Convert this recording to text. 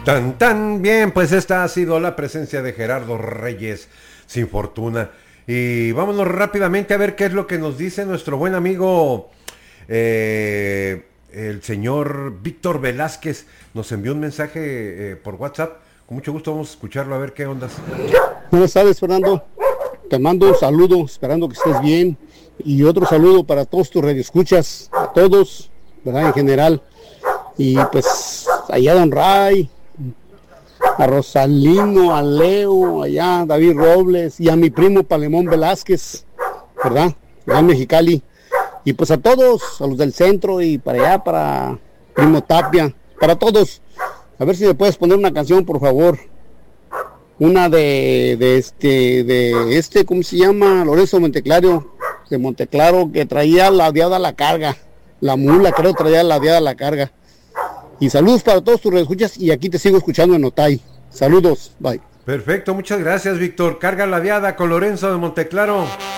Tan tan bien, pues esta ha sido la presencia de Gerardo Reyes sin fortuna. Y vámonos rápidamente a ver qué es lo que nos dice nuestro buen amigo el señor Víctor Velázquez. Nos envió un mensaje por WhatsApp. Con mucho gusto vamos a escucharlo a ver qué ondas. Buenas tardes, Fernando. Te mando un saludo, esperando que estés bien. Y otro saludo para todos tus radioescuchas, a todos, ¿verdad? En general. Y pues allá Don Ray, a Rosalino, a Leo, allá David Robles y a mi primo Palemón Velázquez, ¿verdad? Allá en Mexicali. Y pues a todos, a los del centro y para allá, para Primo Tapia, para todos. A ver si me puedes poner una canción, por favor. Una de este, ¿cómo se llama? Lorenzo Monteclaro, de Monteclaro, que traía ladeada la carga. La mula, creo, traía ladeada la carga. Y saludos para todos tus escuchas y aquí te sigo escuchando en Otay. Saludos, bye. Perfecto, muchas gracias, Víctor. Carga la diada con Lorenzo de Monteclaro.